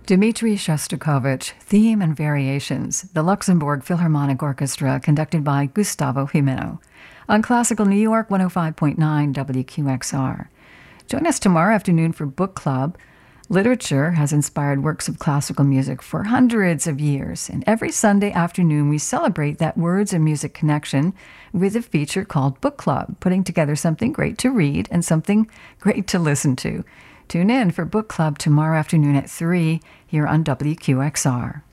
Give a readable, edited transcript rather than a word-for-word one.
Dmitri Shostakovich, Theme and Variations, the Luxembourg Philharmonic Orchestra, conducted by Gustavo Jimeno. On Classical New York 105.9 WQXR. Join us tomorrow afternoon for Book Club. Literature has inspired works of classical music for hundreds of years, and every Sunday afternoon we celebrate that words and music connection with a feature called Book Club, putting together something great to read and something great to listen to. Tune in for Book Club tomorrow afternoon at 3 here on WQXR.